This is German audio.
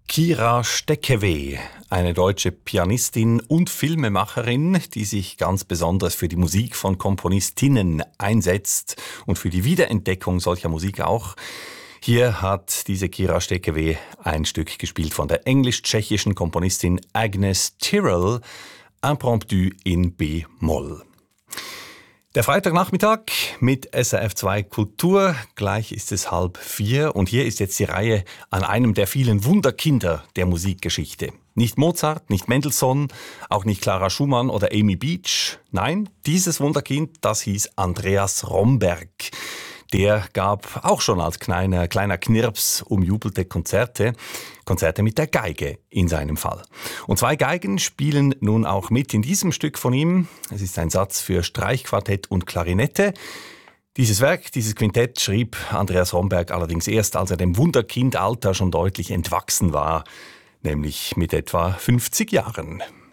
Kira Steckeweh, eine deutsche Pianistin und Filmemacherin, die sich ganz besonders für die Musik von Komponistinnen einsetzt und für die Wiederentdeckung solcher Musik auch. Hier hat diese Kira Steckeweh ein Stück gespielt von der englisch-tschechischen Komponistin Agnes Tyrrell, Impromptu in B-Moll. Der Freitagnachmittag mit SRF2 Kultur. Gleich ist es 3:30 und hier ist jetzt die Reihe an einem der vielen Wunderkinder der Musikgeschichte. Nicht Mozart, nicht Mendelssohn, auch nicht Clara Schumann oder Amy Beach. Nein, dieses Wunderkind, das hieß Andreas Romberg. Der gab auch schon als kleiner Knirps umjubelte Konzerte mit der Geige in seinem Fall. Und 2 Geigen spielen nun auch mit in diesem Stück von ihm. Es ist ein Satz für Streichquartett und Klarinette. Dieses Werk, dieses Quintett schrieb Andreas Romberg allerdings erst, als er dem Wunderkindalter schon deutlich entwachsen war, nämlich mit etwa 50 Jahren.